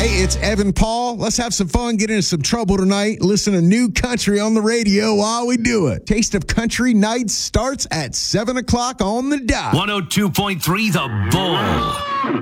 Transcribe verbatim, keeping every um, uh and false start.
Hey, it's Evan Paul. Let's have some fun, get into some trouble tonight. Listen to new country on the radio while we do it. Taste of Country Night starts at seven o'clock on the dot. one oh two point three The Bull.